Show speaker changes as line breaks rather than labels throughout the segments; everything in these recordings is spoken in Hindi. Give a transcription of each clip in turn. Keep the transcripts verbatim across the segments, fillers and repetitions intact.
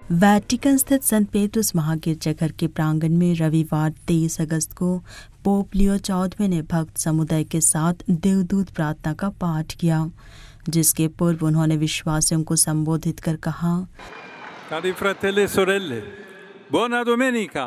वेटिकन स्थित संत पेट्रुस महागिरजाघर के प्रांगण में रविवार तेईस अगस्त को पोप लियो चौदहवें ने भक्त समुदाय के साथ देवदूत प्रार्थना का पाठ किया, जिसके पूर्व उन्होंने विश्वासियों को संबोधित कर कहा,
Cari fratelli e sorelle, buona domenica!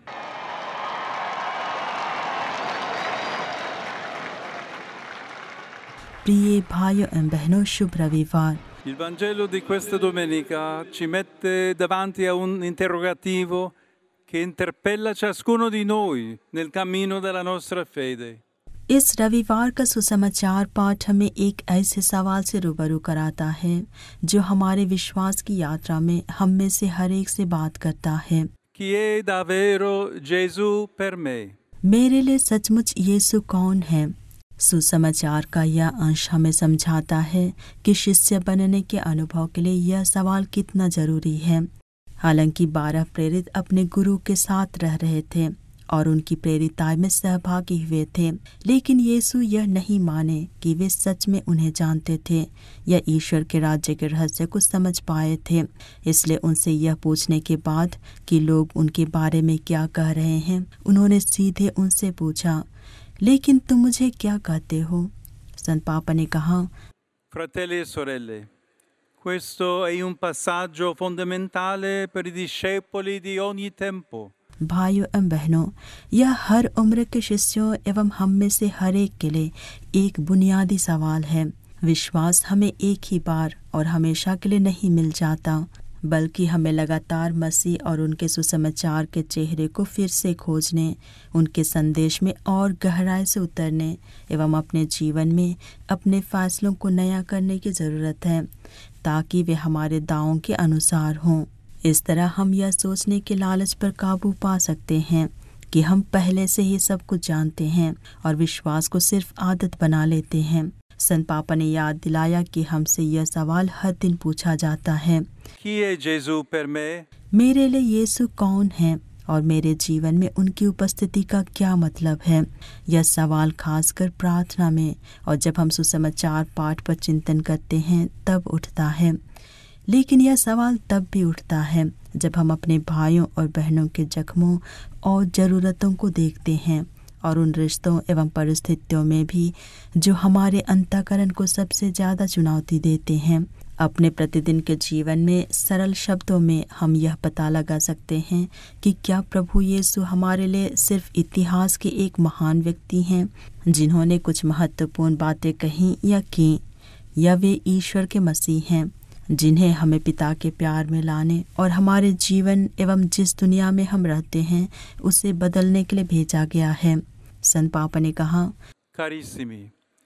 प्रिय भाइयों एवं बहनों, शुभ रविवार।
Il Vangelo di questa domenica ci mette davanti a un interrogativo che interpella ciascuno di noi nel cammino della nostra fede.
इस रविवार का सुसमाचार पाठ हमें एक ऐसे सवाल से रूबरू कराता है जो हमारे विश्वास की यात्रा में हम में से हर एक से बात करता है।
Chi è davvero Gesù per me?
मेरे लिए सचमुच यीशु कौन है? सुसमाचार का यह अंश हमें समझाता है कि शिष्य बनने के अनुभव के लिए यह सवाल कितना जरूरी है। हालांकि बारह प्रेरित अपने गुरु के साथ रह रहे थे और उनकी प्रेरिताई में सहभागी हुए थे, लेकिन यीशु यह नहीं माने कि वे सच में उन्हें जानते थे या ईश्वर के राज्य के रहस्य को समझ पाए थे। इसलिए उनसे यह पूछने के बाद कि लोग उनके बारे में क्या कह रहे हैं, उन्होंने सीधे उनसे पूछा, लेकिन तुम मुझे क्या कहते हो? संत पापा ने कहा,
Fratelli e sorelle, questo è un passaggio fondamentale per i discepoli di ogni tempo.
भाइयों एवं बहनों, यह हर उम्र के शिष्यों एवं हम में से हर एक के लिए एक बुनियादी सवाल है। विश्वास हमें एक ही बार और हमेशा के लिए नहीं मिल जाता, बल्कि हमें लगातार मसीह और उनके सुसमाचार के चेहरे को फिर से खोजने, उनके संदेश में और गहराई से उतरने एवं अपने जीवन में अपने फैसलों को नया करने की ज़रूरत है, ताकि वे हमारे दावों के अनुसार हों। इस तरह हम यह सोचने के लालच पर काबू पा सकते हैं कि हम पहले से ही सब कुछ जानते हैं और विश्वास को सिर्फ आदत बना लेते हैं। संत पापा ने याद दिलाया कि हमसे यह सवाल हर दिन पूछा जाता है,
Chi è Gesù per me?
मेरे लिए यीशु कौन है और मेरे जीवन में उनकी उपस्थिति का क्या मतलब है? यह सवाल खासकर प्रार्थना में और जब हम सुसमाचार पाठ पर चिंतन करते हैं तब उठता है। लेकिन यह सवाल तब भी उठता है जब हम अपने भाइयों और बहनों के जख्मों और ज़रूरतों को देखते हैं और उन रिश्तों एवं परिस्थितियों में भी जो हमारे अंतःकरण को सबसे ज़्यादा चुनौती देते हैं। अपने प्रतिदिन के जीवन में सरल शब्दों में हम यह पता लगा सकते हैं कि क्या प्रभु यीशु हमारे लिए सिर्फ इतिहास के एक महान व्यक्ति हैं जिन्होंने कुछ महत्वपूर्ण बातें कहीं या की, या वे ईश्वर के मसीह हैं जिन्हें हमें पिता के प्यार में लाने और हमारे जीवन एवं जिस दुनिया में हम रहते हैं उसे बदलने के लिए भेजा गया है। संत पापा ने कहा,
Carissimi,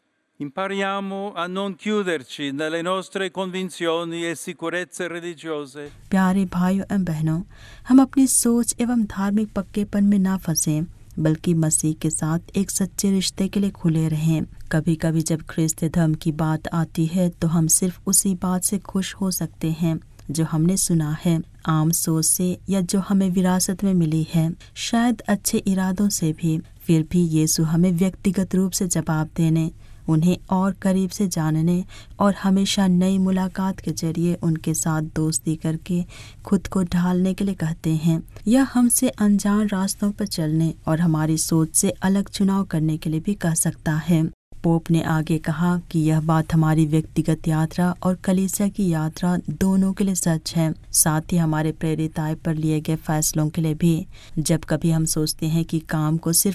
impariamo a non chiuderci nelle nostre convinzioni e sicurezze religiose.
प्यारे भाइयों एवं बहनों, हम अपनी सोच एवं धार्मिक पक्केपन में ना फंसें, बल्कि मसीह के साथ एक सच्चे रिश्ते के लिए खुले रहें। कभी कभी जब ख्रिस्त धर्म की बात आती है तो हम सिर्फ उसी बात से खुश हो सकते हैं जो हमने सुना है, आम सोच से या जो हमें विरासत में मिली है, शायद अच्छे इरादों से भी। फिर भी यीशु हमें व्यक्तिगत रूप से जवाब देने, उन्हें और करीब से जानने और हमेशा नई मुलाकात के जरिए उनके साथ दोस्ती करके खुद को ढालने के लिए कहते हैं, या हमसे अनजान रास्तों पर चलने और हमारी सोच से अलग चुनाव करने के लिए भी कह सकता है। पोप ने आगे कहा कि यह बात हमारी व्यक्तिगत यात्रा और कलीसिया की यात्रा दोनों के लिए सच है, साथ ही हमारे प्रेरिताई पर लिए गए फैसलों के लिए भी। जब कभी हम सोचते हैं कि काम को सिर्फ